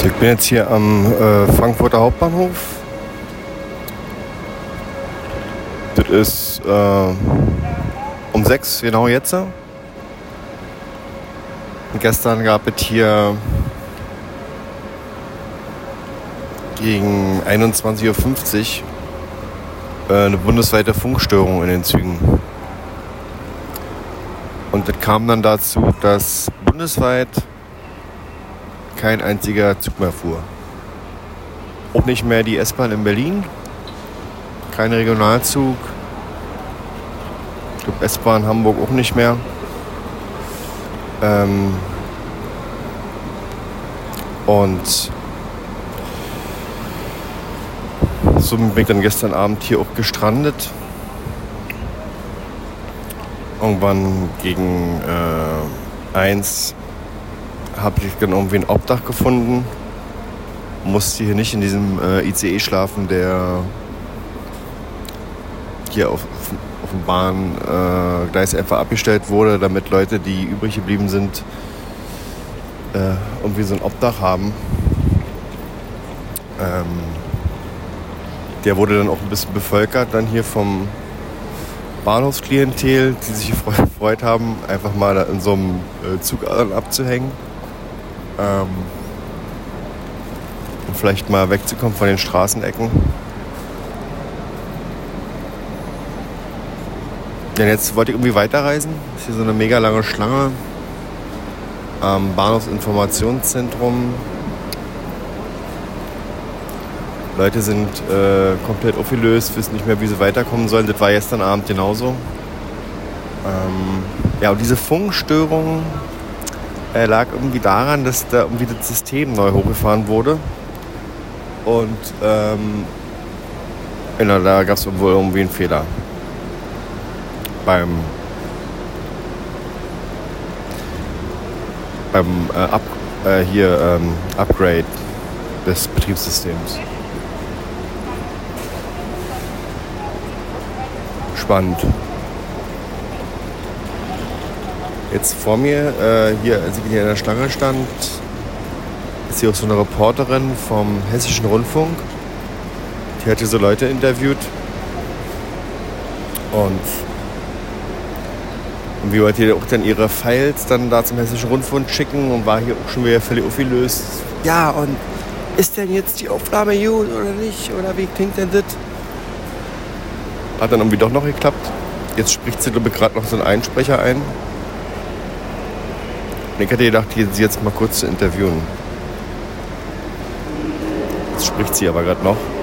So, ich bin jetzt hier am Frankfurter Hauptbahnhof. Das ist um 6, genau jetzt. Und gestern gab es hier gegen 21.50 Uhr eine bundesweite Funkstörung in den Zügen. Und das kam dann dazu, dass bundesweit kein einziger Zug mehr fuhr. Auch nicht mehr die S-Bahn in Berlin, kein Regionalzug. Ich glaube S-Bahn Hamburg auch nicht mehr. Und so bin ich dann gestern Abend hier auch gestrandet. Irgendwann gegen 1 habe ich dann irgendwie ein Obdach gefunden. Musste hier nicht in diesem ICE schlafen, der hier auf dem Bahngleis einfach abgestellt wurde, damit Leute, die übrig geblieben sind, irgendwie so ein Obdach haben. Der wurde dann auch ein bisschen bevölkert dann hier vom Bahnhofsklientel, die sich gefreut haben, einfach mal in so einem Zug abzuhängen. Um vielleicht mal wegzukommen von den Straßenecken. Denn jetzt wollte ich irgendwie weiterreisen. Ist hier so eine mega lange Schlange am Bahnhofsinformationszentrum. Leute sind komplett aufgelöst, wissen nicht mehr, wie sie weiterkommen sollen. Das war gestern Abend genauso. Ja, und diese Funkstörung lag irgendwie daran, dass da irgendwie das System neu hochgefahren wurde. Und da gab es wohl irgendwie einen Fehler beim Upgrade des Betriebssystems. Spannend. Jetzt vor mir, hier, als ich hier in der Schlange stand, ist hier auch so eine Reporterin vom Hessischen Rundfunk. Die hat hier so Leute interviewt. Und wie wollte die auch dann ihre Files dann da zum Hessischen Rundfunk schicken und war hier auch schon wieder völlig aufgelöst. Ja, und ist denn jetzt die Aufnahme gut oder nicht? Oder wie klingt denn das? Hat dann irgendwie doch noch geklappt. Jetzt spricht sie, glaube ich, gerade noch so einen Einsprecher ein. Und ich hätte gedacht, sie jetzt mal kurz zu interviewen. Jetzt spricht sie aber gerade noch.